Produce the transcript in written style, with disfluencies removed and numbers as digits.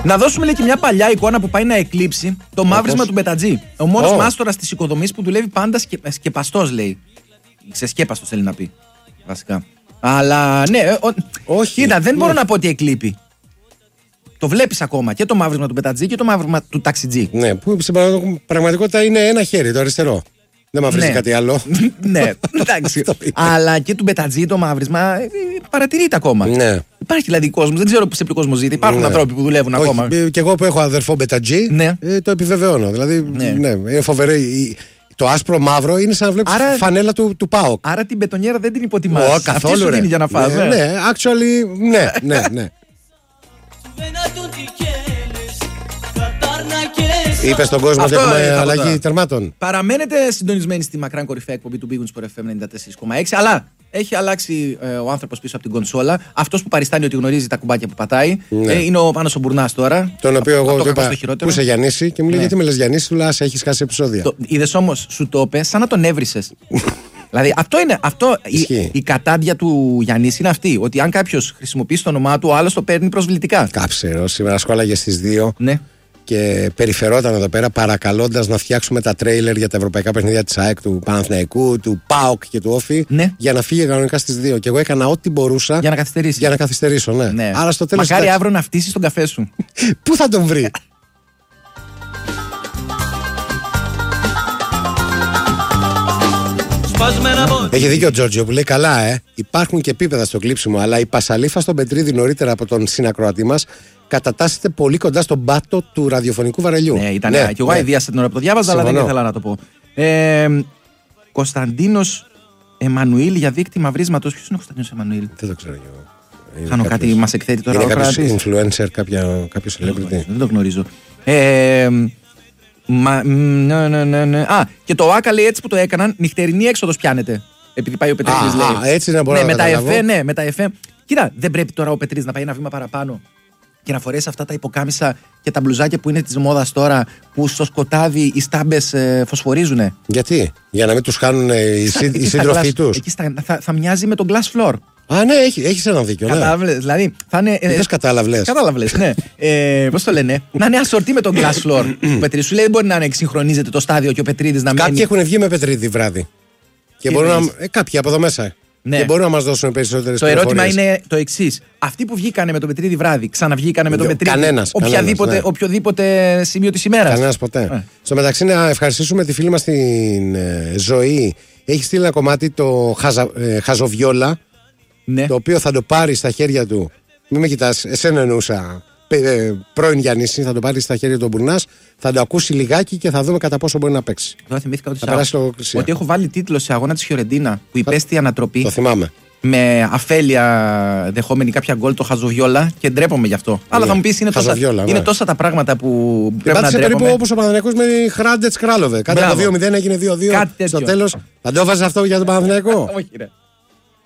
Να δώσουμε λέει και μια παλιά εικόνα που πάει να εκλείψει το μαύρισμα του Μπετατζή. Ο μόνος μάστορας της οικοδομής που δουλεύει πάντα σκεπαστός, λέει. Ξεσκέπαστος θέλει να πει. Βασικά. Αλλά ναι, όχι. Κοίτα, δεν μπορώ να πω ότι εκλείπει. Το βλέπεις ακόμα και το μαύρισμα του Μπετατζή και το μαύρισμα του ταξιτζή. Ναι, που στην πραγματικότητα είναι ένα χέρι, το αριστερό. Δεν μαυρίζει κάτι άλλο. Ναι, εντάξει. Αλλά και του Μπετατζή το μαύρισμα παρατηρείται ακόμα. Ναι. Υπάρχει δηλαδή κόσμο, δεν ξέρω σε ποιο κόσμο ζείτε. Υπάρχουν άνθρωποι που δουλεύουν ακόμα. Και εγώ που έχω αδερφό Μπετατζή, το επιβεβαιώνω. Δηλαδή, είναι φοβερή. Το άσπρο μαύρο είναι σαν να βλέπεις φανέλα του ΠΑΟΚ. Άρα την μπετονιέρα δεν την υποτιμάς. Καθόλου. Αυτή σου δίνει για να φας. Ναι, actually, ναι. Είπε στον κόσμο ότι έχουμε αλλαγή τερμάτων. Παραμένετε συντονισμένοι στη μακράν κορυφαία εκπομπή του Big Wins Sport FM 94,6. Αλλά έχει αλλάξει ο άνθρωπος πίσω από την κονσόλα. Αυτός που παριστάνει ότι γνωρίζει τα κουμπάκια που πατάει. Είναι ο Πάνος ο Μπουρνάς τώρα. Τον οποίο εγώ του είπα πού είσαι Γιαννίση και μου λέει γιατί με λες Γιαννίση, του λέω έχεις χάσει επεισόδια. Είδες όμως, σου το είπε σαν να τον έβρισες. Δηλαδή αυτό η κατάντια του Γιαννίση είναι αυτή. Ότι αν κάποιος χρησιμοποιήσει το όνομά του, ο άλλος το παίρνει προσβλητικά. Κάψε, σήμερα σχόλαγε στις 2. Ναι. Και περιφερόταν εδώ πέρα παρακαλώντας να φτιάξουμε τα τρέιλερ για τα ευρωπαϊκά παιχνίδια της ΑΕΚ, του Παναθηναϊκού, του ΠΑΟΚ και του Όφη, για να φύγει κανονικά στις 2. Και εγώ έκανα ό,τι μπορούσα για να καθυστερήσω. Ναι. Άρα στο τέλος. Μακάρι αύριο να φτύσεις τον καφέ σου. Πού θα τον βρει? Έχει δίκιο ο Τζόρτζιο που λέει καλά, υπάρχουν και επίπεδα στο κλείψιμο, αλλά η Πασαλίφα στον Πετρίδη νωρίτερα από τον συνακροατή μας κατατάσσεται πολύ κοντά στον πάτο του ραδιοφωνικού βαρελιού. Ναι, ήταν. Και εγώ αηδίασα την ώρα που το διάβαζα, αλλά δεν ήθελα να το πω. Κωνσταντίνος Εμμανουήλ για δίκτυ μαυρίσματος. Ποιος είναι ο Κωνσταντίνος Εμμανουήλ? Δεν το ξέρω εγώ. Κάνω κάτι, μας εκθέτει τώρα. Είναι κάποιος influencer, κάποιος celebrity. Δεν το γνωρίζω. Ναι. Και το Άκα λέει έτσι που το έκαναν, νυχτερινή έξοδος πιάνεται. Επειδή πάει ο Πετρίδης, λέει. Έτσι να μπορώ να καταλάβω. Με τα εφέ. Κοίτα, δεν πρέπει τώρα ο Πετρίδης να πάει ένα βήμα παραπάνω και να φορέσει αυτά τα υποκάμισα και τα μπλουζάκια που είναι της μόδας τώρα, που στο σκοτάδι οι στάμπες φωσφορίζουνε? Γιατί? Για να μην τους χάνουν οι σύντροφοί τους? Εκεί θα μοιάζει με τον glass floor. Α, ναι, έχεις ένα δίκιο. Κατάλαβες, δηλαδή θα είναι. Κατάλαβες, ναι. Πώς το λένε? Να είναι ασορτή με τον glass floor. Ο Πετρίδης σου λέει δεν μπορεί να εξυγχρονίζεται το στάδιο και ο Πετρίδης να μένει. Κάποιοι έχουν βγει με Πετρίδη βράδυ. Και μπορούν να. Κάποιοι από εδώ μέσα. Ναι. Και μπορούν να μας δώσουν περισσότερες πληροφορίες. Το ερώτημα είναι το εξής. Αυτοί που βγήκανε με τον Πετρίδη βράδυ, ξαναβγήκανε με τον Πετρίδη? Κανένας. Οποιοδήποτε σημείο της ημέρας. Κανένας ποτέ. Στο μεταξύ, να ευχαριστήσουμε τη φίλη μας την Ζωή. Έχει στείλει ένα κομμάτι το Χαζοβιόλα. Ναι. Το οποίο θα το πάρει στα χέρια του. Μην με κοιτάς, εσένα εννοούσα. Πρώην Γιαννίση, θα το πάρει στα χέρια του Μπουρνάς, θα το ακούσει λιγάκι και θα δούμε κατά πόσο μπορεί να παίξει. Τώρα θυμήθηκα ότι έχω βάλει τίτλο σε αγώνα της Φιωρεντίνα που υπέστη ανατροπή. Το θυμάμαι. Με αφέλεια δεχόμενη κάποια γκολ το Χαζοβιόλα και ντρέπομαι γι' αυτό. Αλλά θα μου πεις είναι τόσα τα πράγματα που πρέπει να ντρέπομαι. Περίπου όπως ο Παναθηναϊκός με Χράντετς Κράλοβε. Κάτι από 2-0 έγινε 2-2. Στο τέλος. Θα το έβαζες αυτό για τον Παναθηναϊκό? Όχι, ρε.